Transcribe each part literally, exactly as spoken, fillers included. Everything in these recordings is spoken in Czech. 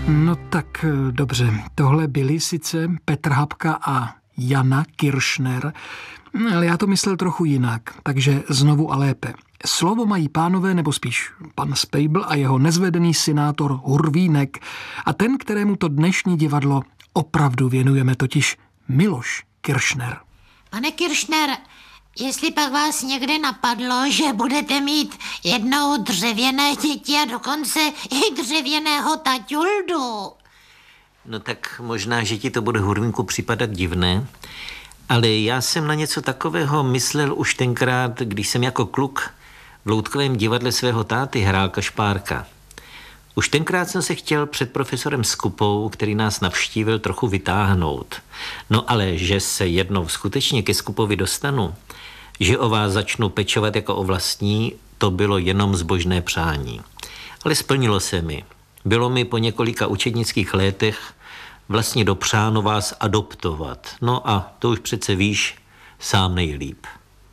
No tak dobře, tohle byli sice Petr Hapka a Jana Kiršner, ale já to myslel trochu jinak, takže znovu a lépe. Slovo mají pánové, nebo spíš pan Spejbl a jeho nezvedený senátor Hurvínek a ten, kterému to dnešní divadlo opravdu věnujeme, totiž Miloš Kiršner. Pane Kiršner, jestli pak vás někde napadlo, že budete mít jednou dřevěné děti a dokonce i dřevěného taťuldu. No tak možná, že ti to bude, Hurvínku, připadat divné, ale já jsem na něco takového myslel už tenkrát, když jsem jako kluk v loutkovém divadle svého táty hrál Kašpárka. Už tenkrát jsem se chtěl před profesorem Skupou, který nás navštívil, trochu vytáhnout. No ale že se jednou skutečně ke Skupovi dostanu, že o vás začnu pečovat jako o vlastní, to bylo jenom zbožné přání. Ale splnilo se mi. Bylo mi po několika učednických letech vlastně dopřáno vás adoptovat. No a to už přece víš sám nejlíp.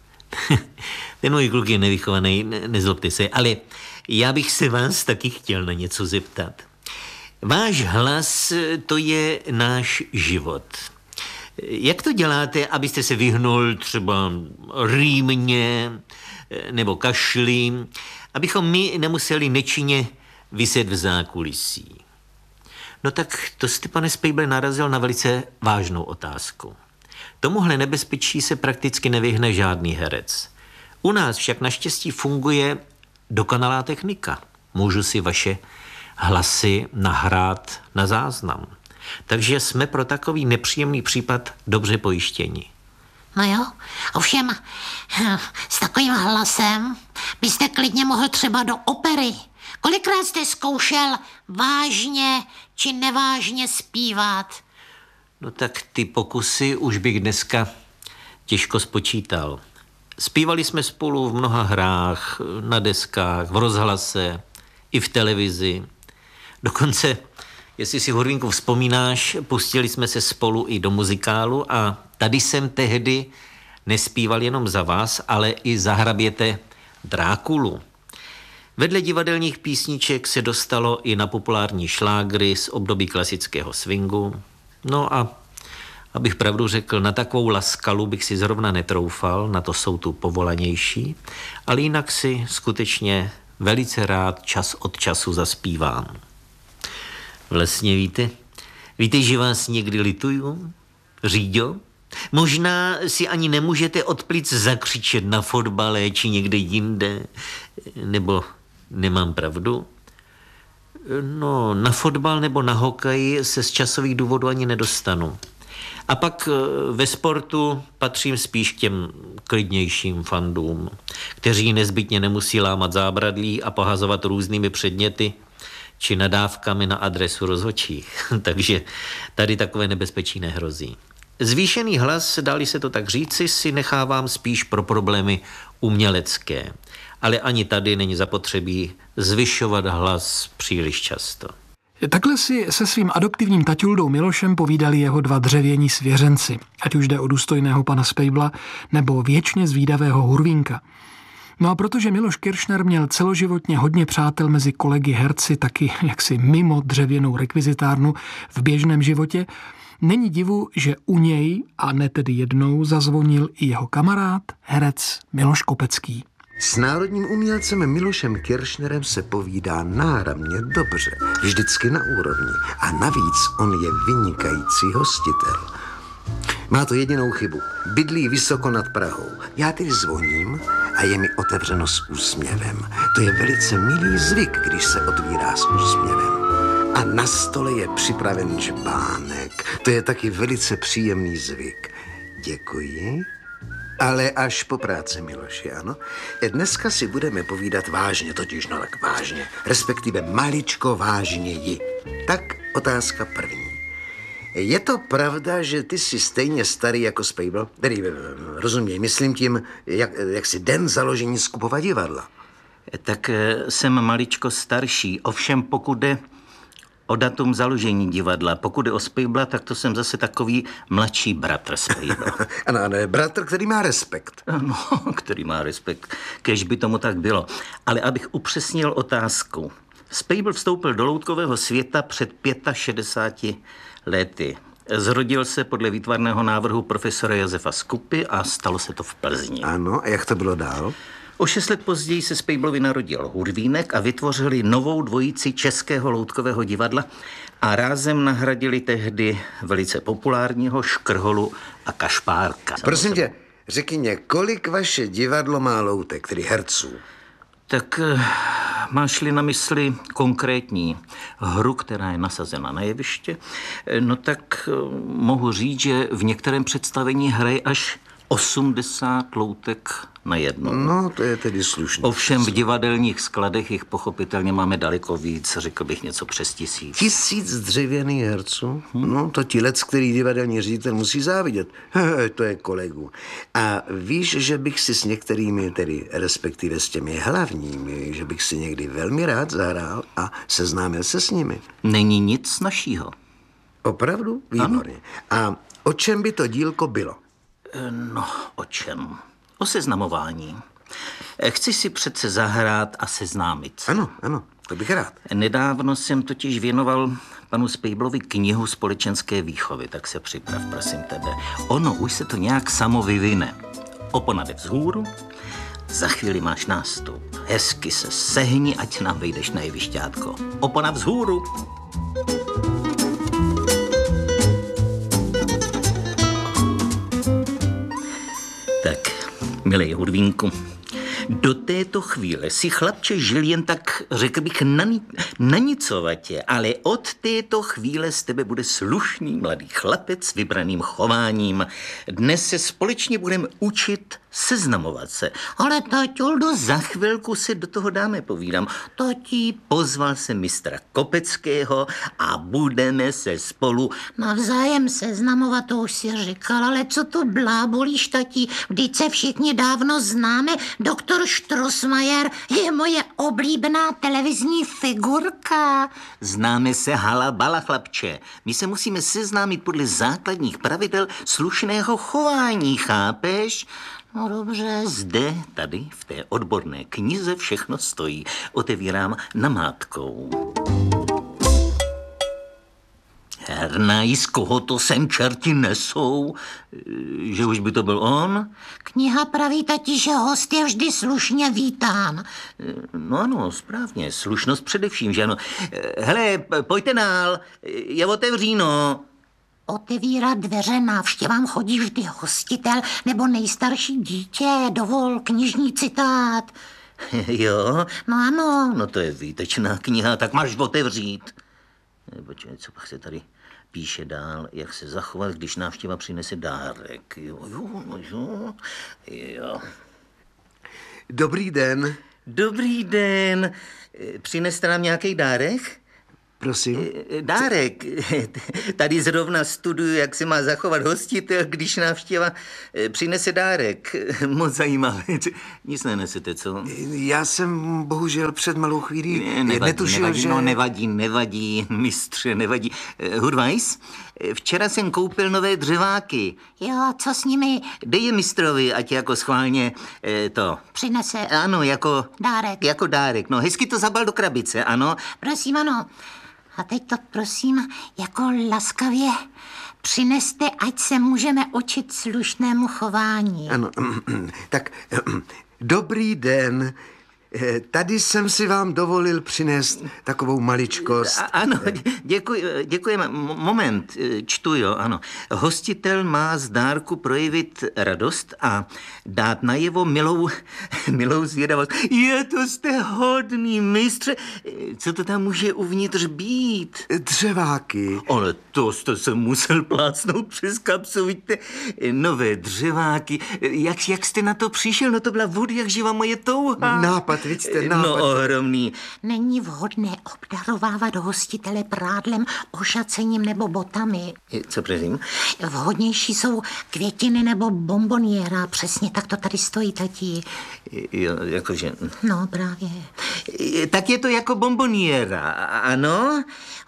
Ten můj kluk je nevychovaný, ne, nezlobte se, ale já bych se vás taky chtěl na něco zeptat. Váš hlas, to je náš život. Jak to děláte, abyste se vyhnul třeba rýmně nebo kašli, abychom my nemuseli nečinně viset v zákulisí? No tak to jste, pane Spejble, narazil na velice vážnou otázku. Tomuhle nebezpečí se prakticky nevyhne žádný herec. U nás však naštěstí funguje dokonalá technika. Můžu si vaše hlasy nahrát na záznam. Takže jsme pro takový nepříjemný případ dobře pojištěni. No jo, ovšem s takovým hlasem byste klidně mohl třeba do opery. Kolikrát jste zkoušel vážně či nevážně zpívat? No tak ty pokusy už bych dneska těžko spočítal. Zpívali jsme spolu v mnoha hrách, na deskách, v rozhlase, i v televizi. Dokonce, jestli si, Hurvínku, vzpomínáš, pustili jsme se spolu i do muzikálu a tady jsem tehdy nespíval jenom za vás, ale i za hraběte Drákulu. Vedle divadelních písniček se dostalo i na populární šlágry z období klasického swingu. No a abych pravdu řekl, na takovou laskalu bych si zrovna netroufal, na to jsou tu povolanější, ale jinak si skutečně velice rád čas od času zaspívám. Vlastně víte, víte, že vás někdy lituju, Říďo? Možná si ani nemůžete od plic zakřičet na fotbale či někde jinde, nebo nemám pravdu? No, na fotbal nebo na hokej se z časových důvodů ani nedostanu. A pak ve sportu patřím spíš k těm klidnějším fandům, kteří nezbytně nemusí lámat zábradlí a pohazovat různými předměty či nadávkami na adresu rozhodčích. Takže tady takové nebezpečí nehrozí. Zvýšený hlas, dá-li se to tak říci, si nechávám spíš pro problémy umělecké. Ale ani tady není zapotřebí zvyšovat hlas příliš často. Takhle si se svým adoptivním taťuldou Milošem povídali jeho dva dřevění svěřenci, ať už jde o důstojného pana Spejbla nebo věčně zvídavého Hurvínka. No a protože Miloš Kiršner měl celoživotně hodně přátel mezi kolegy herci, taky jaksi mimo dřevěnou rekvizitárnu v běžném životě, není divu, že u něj, a ne tedy jednou, zazvonil i jeho kamarád, herec Miloš Kopecký. S národním umělcem Milošem Kiršnerem se povídá náramně dobře, vždycky na úrovni. A navíc on je vynikající hostitel. Má to jedinou chybu. Bydlí vysoko nad Prahou. Já tedy zvoním a je mi otevřeno s úsměvem. To je velice milý zvyk, když se otvírá s úsměvem. A na stole je připraven čbánek. To je taky velice příjemný zvyk. Děkuji. Ale až po práci, Miloši, ano. Dneska si budeme povídat vážně, totiž no tak vážně, respektive maličko vážněji. Tak otázka první. Je to pravda, že ty jsi stejně starý jako Spejbl? Tedy, rozuměj, myslím tím, jak, jak si den založení Skupova divadla. Tak jsem maličko starší, ovšem pokud jde o datum založení divadla. Pokud je o Spejbla, tak to jsem zase takový mladší bratr Spejbla. Ano, ano, bratr, který má respekt. No, který má respekt, kež by tomu tak bylo. Ale abych upřesnil otázku. Spejbl vstoupil do loutkového světa před šedesáti pěti lety. Zrodil se podle výtvarného návrhu profesora Josefa Skupy a stalo se to v Plzni. Ano, a jak to bylo dál? O šest let později se Spejblovi narodil Hurvínek a vytvořili novou dvojici Českého loutkového divadla a rázem nahradili tehdy velice populárního Škrholu a Kašpárka. Prosím tě, řekni mě, kolik vaše divadlo má loutek, tedy herců? Tak máš-li na mysli konkrétní hru, která je nasazena na jeviště, no tak mohu říct, že v některém představení hraje až osmdesát loutek na jedno. No, to je tedy slušné. Ovšem v divadelních skladech jich pochopitelně máme daleko víc, řekl bych něco přes tisíc. Tisíc dřevěných herců? Hmm. No, to tilec, který divadelní ředitel musí závidět. To je kolegu. A víš, že bych si s některými, tedy respektive s těmi hlavními, že bych si někdy velmi rád zahrál a seznámil se s nimi. Není nic snazšího. Opravdu? Výborně. Ano. A o čem by to dílko bylo? No, o čem? O seznamování. Chci si přece zahrát a seznámit se. Ano, ano, to bych rád. Nedávno jsem totiž věnoval panu Spejblovi knihu společenské výchovy, tak se připrav, prosím tebe. Ono už se to nějak samo vyvine. Opona jde vzhůru, za chvíli máš nástup. Hezky se sehni, ať nám vejdeš na jevišťátko. Opona vzhůru. Tak, milej Hurvínku, do této chvíle si chlapče žil jen tak, řekl bych, nani- nanicovatě, ale od této chvíle z tebe bude slušný mladý chlapec s vybraným chováním. Dnes se společně budeme učit seznamovat se. Ale taťoldo, za chvilku se do toho dáme, povídám. Tati, pozval se mistra Kopeckého a budeme se spolu Navzájem seznamovat, to už si říkal, ale co to blábolíš, tati? Vždyť se všichni dávno známe. Doktor Štrosmajer je moje oblíbená televizní figurka. Známe se hala bala, chlapče. My se musíme seznámit podle základních pravidel slušného chování, chápeš? No dobře. Zde, tady, v té odborné knize všechno stojí. Otevírám namátkou. Hernaj, z koho to sem čerti nesou? Že už by to byl on? Kniha praví, tati, že host je vždy slušně vítán. No ano, správně, slušnost především, že ano. Hele, pojďte dál, je otevříno. Otevírat dveře návštěvám chodí vždy hostitel nebo nejstarší dítě. Dovol knižní citát. Jo? No ano. No to je výtečná kniha, tak máš otevřít. Počkej, co pak se tady píše dál, jak se zachovat, když návštěva přinese dárek. Jo, jo, no jo, jo. Dobrý den. Dobrý den. Přineste nám nějaký dárek? Prosím? Dárek. Tady zrovna studuju, jak se má zachovat hostitel, když návštěva přinese dárek. Moc zajímavé. Nic nenesete, co? Já jsem bohužel před malou chvílí ne, nevadí, netušil, nevadí, že... No nevadí, nevadí, mistře, nevadí. Hurvajs, včera jsem koupil nové dřeváky. Jo, co s nimi? Dej je mistrovi, ať jako schválně to... Přinese. Ano, jako... Dárek. Jako dárek, no. Hezky to zabal do krabice, ano. Prosím, ano. A teď to prosím, jako laskavě přineste, ať se můžeme učit slušnému chování. Ano, tak dobrý den. Tady jsem si vám dovolil přinést takovou maličkost. A, ano, děkuji, děkujeme. Moment, čtu, jo, ano. Hostitel má z dárku projevit radost a dát najevo milou, milou zvědavost. Je to jste hodný, mistře. Co to tam může uvnitř být? Dřeváky. Ale to jste se musel plácnout přes kapsu, vidíte, nové dřeváky. Jak, jak jste na to přišel? No to byla vody, jak živa moje touha. Nápad. Víte, nápad. No, ohromný. Není vhodné obdarovávat hostitele prádlem, ošacením nebo botami. Co předtím? Vhodnější jsou květiny nebo bomboniéra. Přesně tak to tady stojí, tati. Jo, jakože... No, právě. Tak je to jako bomboniéra, ano?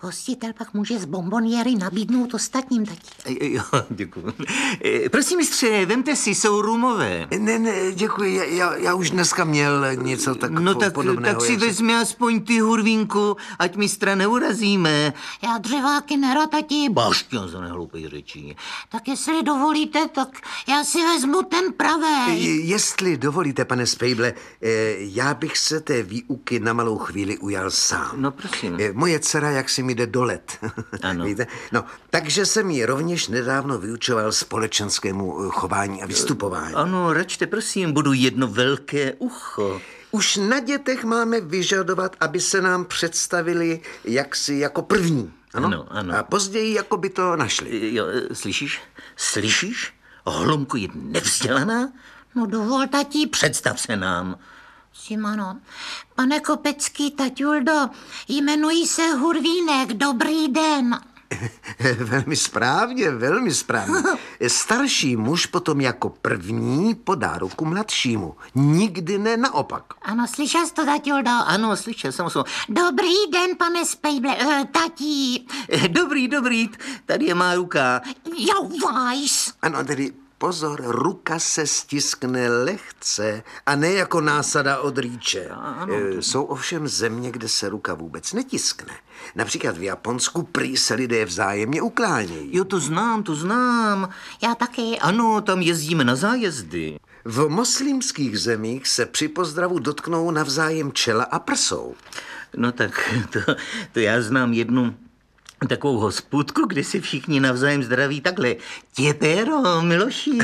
Hostitel pak může z bomboniéry nabídnout ostatním taky. Jo, děkuji. Prosím, mistře, vemte si, jsou rumové. Ne, ne, děkuji, já- já, já už dneska měl něco tak No po- tak, podobného. tak si jak se- vezmi aspoň ty, Hurvínku, ať mistra neurazíme. Já dřeváky nerad, tati. Bašťan za nehloupej řečí. Tak jestli dovolíte, tak já si vezmu ten pravej. Jestli dovolíte, pane Spejble, eh, já bych se té výuky na malou chvíli ujal sám. No, prosím. Eh, Moje dcera jaksi mi jde do let. Ano. Víte? No, takže jsem ji rovněž nedávno vyučoval společenskému eh, chování a vystupování. Ano, račte, prosím, budu jedno velké ucho. Už na dětech máme vyžadovat, aby se nám představili jaksi jako první. Ano? Ano, ano. A později jako by to našli. Jo, slyšíš? Slyšíš? Hlomku je nevzdělaná? No dovol, tati. Představ se nám. Simano, pane Kopecký, taťuldo, jmenuji se Hurvínek, dobrý den. Velmi správně, velmi správně. Starší muž potom jako první podá ruku mladšímu. Nikdy ne naopak. Ano, slyšel jsi to, taťuldo? Ano, slyšel jsem se. Dobrý den, pane Spejble, uh, tatí. Dobrý, dobrý, tady je má ruka. Jo, vajs. Ano, tedy pozor, ruka se stiskne lehce a ne jako násada od rýče. E, Jsou ovšem země, kde se ruka vůbec netiskne. Například v Japonsku prý se lidé vzájemně uklánějí. Jo, to znám, to znám. Já taky. Ano, tam jezdíme na zájezdy. V moslimských zemích se při pozdravu dotknou navzájem čela a prsou. No tak to, to já znám jednu takovou hospůdku, kde si všichni navzájem zdraví takhle. Těpero, Miloši.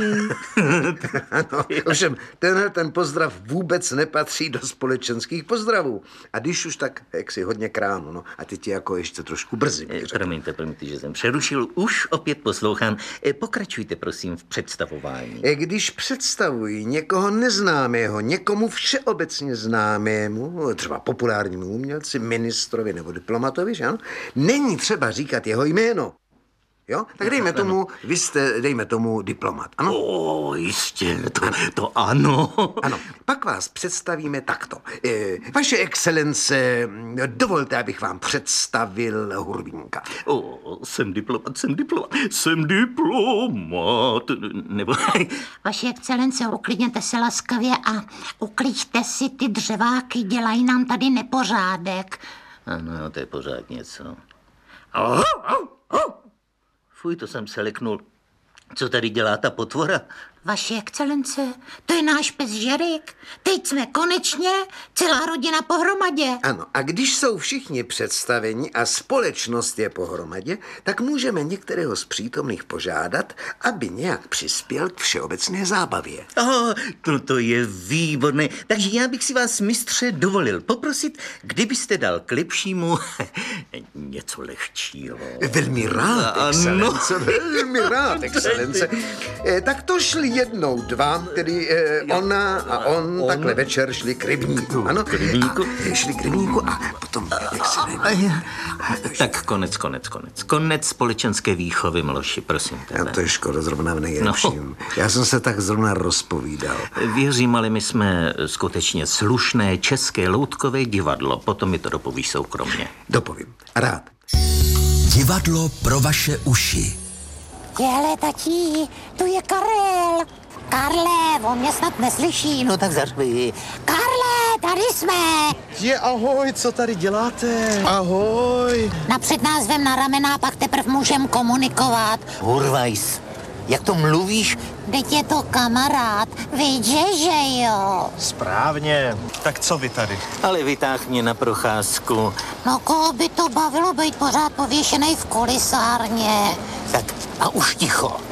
Ano, ovšem, tenhle ten pozdrav vůbec nepatří do společenských pozdravů. A když už tak, jak si hodně kránu, no. A teď je jako ještě trošku brzy. bych řekl. Promiňte, promiňte, že jsem přerušil. Už opět poslouchám. Pokračujte, prosím, v představování. E, Když představuji někoho neznámého, někomu všeobecně známému, třeba populárnímu umělci, ministrovi nebo diplomatovi, že ano, není třeba říkat jeho jméno. Jo? Tak dejme tomu, vy jste, dejme tomu, diplomat, ano? O, jistě, to, to ano. Ano, pak vás představíme takto. E, vaše excelence, dovolte, abych vám představil Hurvínka. O, jsem diplomat, jsem diplomat, jsem diplomat. Nebo... Vaše excelence, uklidněte se laskavě a uklíďte si ty dřeváky, dělají nám tady nepořádek. Ano, to je pořád něco. Fuj, to jsem se leknul. Co tady dělá ta potvora? Vaše excelence, to je náš pes Žerik. Teď jsme konečně celá rodina pohromadě. Ano, a když jsou všichni představeni a společnost je pohromadě, tak můžeme některého z přítomných požádat, aby nějak přispěl k všeobecné zábavě. Oh, to, to je výborné. Takže já bych si vás, mistře, dovolil poprosit, kdybyste dal k lepšímu něco lehčího. Velmi rád, excelence, velmi rád, excelence. Eh, tak to šli jednou dva, tedy eh, ona a on, on. takhle večer šli k rybníku, ano? K rybníku? A, šli k rybníku a potom, jak se ne... Tak konec, konec, konec. Konec společenské výchovy, Miloši, prosím No, tebe. to je škoda zrovna v nejlepším. Já jsem se tak zrovna rozpovídal. Věřím, ale my jsme skutečně slušné české loutkové divadlo. Potom mi to dopovíš soukromně. Dopovím. Rád. Divadlo pro vaše uši. Hele, tatí, tu je Karel. Karle, on mě snad neslyší. No tak zařvi. Karle, tady jsme. Je, ahoj, co tady děláte? Ahoj. Napřed nás vem na ramena, pak teprv můžem komunikovat. Hurvajs, jak to mluvíš? Teď je to kamarád, vidíš, že jo? Správně. Tak co vy tady? Ale vytáh mě na procházku. No koho by to bavilo být pořád pověšenej v kulisárně? Tak a už ticho.